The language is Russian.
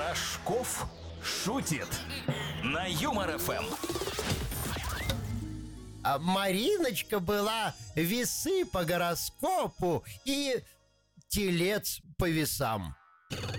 Рожков шутит на Юмор ФМ. Мариночка была весы по гороскопу и телец по весам.